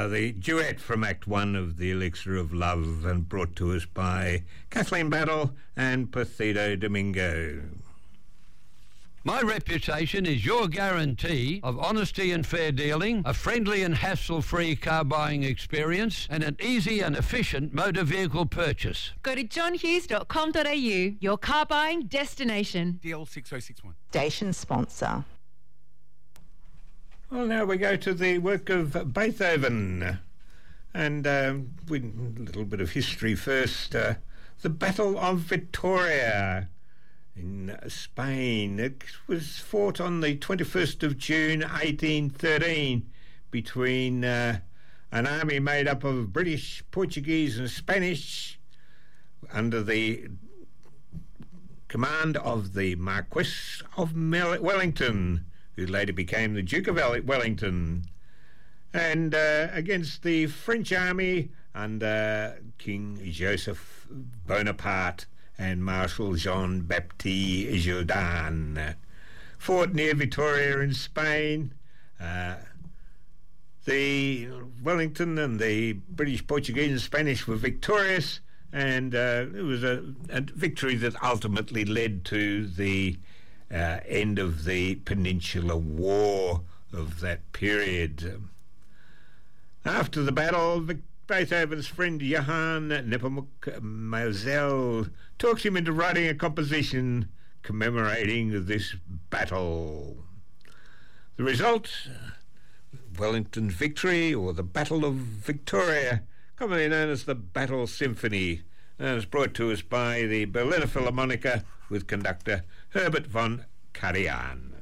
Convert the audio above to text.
the duet from Act 1 of The Elixir of Love, and brought to us by Kathleen Battle and Petito Domingo. My reputation is your guarantee of honesty and fair dealing, a friendly and hassle-free car buying experience, and an easy and efficient motor vehicle purchase. Go to johnhughes.com.au, your car buying destination. DL 6061. Station sponsor. Well, now we go to the work of Beethoven, and a little bit of history first. The Battle of Vittoria in Spain. It was fought on the 21st of June 1813 between an army made up of British, Portuguese and Spanish under the command of the Marquess of Wellington, who later became the Duke of Wellington, and against the French army under King Joseph Bonaparte and Marshal Jean-Baptiste Jourdan. Fought near Vitoria in Spain. The Wellington and the British, Portuguese and Spanish were victorious, and it was a victory that ultimately led to the end of the Peninsular War of that period. After the battle, Beethoven's friend Johann Nepomuk Mosel talks him into writing a composition commemorating this battle. The result, Wellington's victory, or the Battle of Victoria, commonly known as the Battle Symphony, and was brought to us by the Berliner Philharmoniker with conductor Herbert von Karajan.